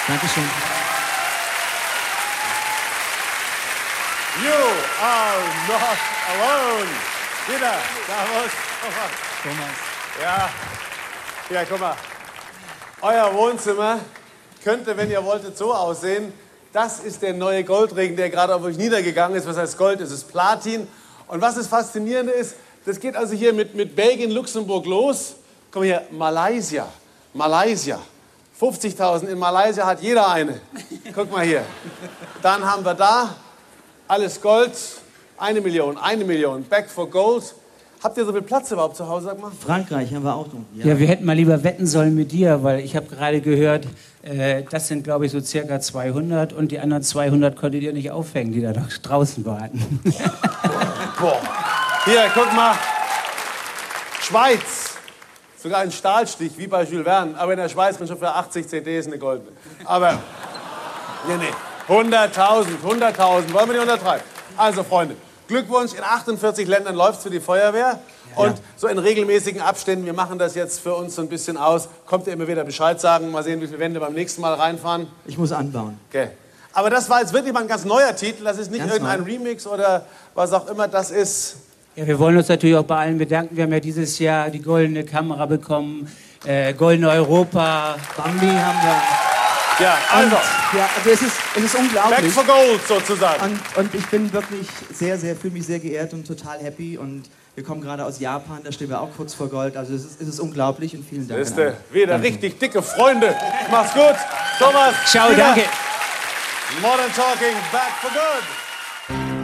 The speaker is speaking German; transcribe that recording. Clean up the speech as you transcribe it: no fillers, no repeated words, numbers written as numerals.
Dankeschön. You are not alone. Wieder, Servus. Thomas. Ja, ja, guck mal. Euer Wohnzimmer könnte, wenn ihr wolltet, so aussehen. Das ist der neue Goldregen, der gerade auf euch niedergegangen ist. Was heißt Gold? Es ist Platin. Und was das Faszinierende ist, das geht also hier mit Belgien, Luxemburg los. Guck mal hier, Malaysia. Malaysia. 50.000 in Malaysia hat jeder eine. Guck mal hier. Dann haben wir da alles Gold. 1 Million, 1 Million. Back for Gold. Habt ihr so viel Platz überhaupt zu Hause, sag mal? Frankreich haben wir auch noch. Ja, wir hätten mal lieber wetten sollen mit dir, weil ich habe gerade gehört, das sind, glaube ich, so circa 200 und die anderen 200 konntet ihr nicht aufhängen, die da noch draußen warten. Boah. Hier, guck mal. Schweiz. Sogar ein Stahlstich, wie bei Jules Verne. Aber in der Schweiz man schon für 80 CDs eine goldene. Aber, nee. 100.000, 100.000. Wollen wir nicht untertreiben? Also, Freunde, Glückwunsch. In 48 Ländern läuft es für die Feuerwehr. Und so in regelmäßigen Abständen, wir machen das jetzt für uns so ein bisschen aus, kommt ihr immer wieder Bescheid sagen. Mal sehen, wie viele Wände beim nächsten Mal reinfahren. Ich muss anbauen. Okay. Aber das war jetzt wirklich mal ein ganz neuer Titel. Das ist nicht Ganz irgendein neu. Remix oder was auch immer. Das ist... Ja, wir wollen uns natürlich auch bei allen bedanken. Wir haben ja dieses Jahr die goldene Kamera bekommen, goldene Europa. Bambi haben wir. Ja, also, Ja, also es ist unglaublich. back for gold sozusagen. Und ich bin wirklich fühle mich sehr geehrt und total happy. Und wir kommen gerade aus Japan, da stehen wir auch kurz vor Gold. Also es ist unglaublich und vielen Dank. Siehste, wieder richtig dicke Freunde. Mach's gut. Thomas. Ciao, wieder. danke. Modern Talking, back for good.